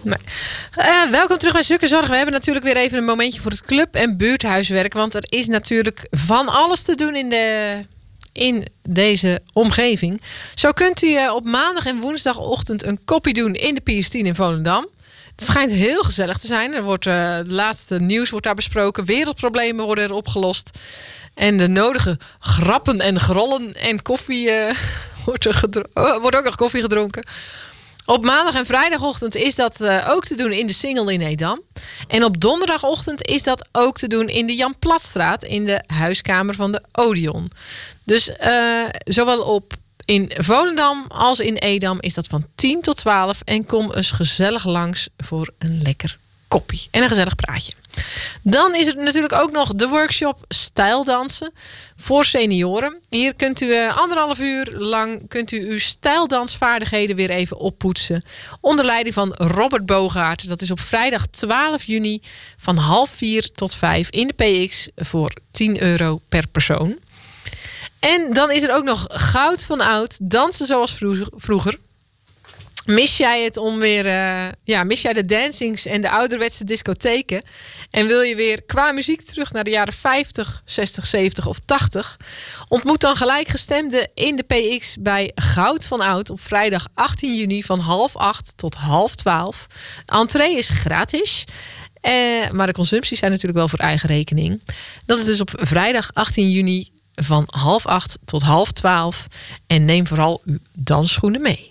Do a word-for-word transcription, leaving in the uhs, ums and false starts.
Nee. Uh, welkom terug bij Zukkenzorg. We hebben natuurlijk weer even een momentje voor het club- en buurthuiswerk. Want er is natuurlijk van alles te doen in, de, in deze omgeving. Zo kunt u uh, op maandag en woensdagochtend een koppie doen in de P S tien in Volendam. Het schijnt heel gezellig te zijn. Er wordt, uh, het laatste nieuws wordt daar besproken. Wereldproblemen worden er opgelost. En de nodige grappen en grollen en koffie uh, wordt, er gedro- uh, wordt ook nog koffie gedronken. Op maandag en vrijdagochtend is dat uh, ook te doen in de Singel in Edam. En op donderdagochtend is dat ook te doen in de Jan Platstraat in de huiskamer van de Odeon. Dus uh, zowel op in Volendam als in Edam is dat van tien tot twaalf. En kom eens gezellig langs voor een lekker koppie en een gezellig praatje. Dan is er natuurlijk ook nog de workshop stijldansen voor senioren. Hier kunt u uh, anderhalf uur lang kunt u uw stijldansvaardigheden weer even oppoetsen. Onder leiding van Robert Bogaert. Dat is op vrijdag twaalf juni van half vier tot vijf in de P X voor tien euro per persoon. En dan is er ook nog goud van oud. Dansen zoals vroeger. Mis jij het om weer, uh, ja, mis jij de dancings en de ouderwetse discotheken? En wil je weer qua muziek terug naar de jaren vijftig, zestig, zeventig of tachtig? Ontmoet dan gelijkgestemden in de P X bij Goud van Oud op vrijdag achttien juni van half acht tot half twaalf. Entree is gratis. Uh, maar de consumpties zijn natuurlijk wel voor eigen rekening. Dat is dus op vrijdag achttien juni van half acht tot half twaalf. En neem vooral uw dansschoenen mee.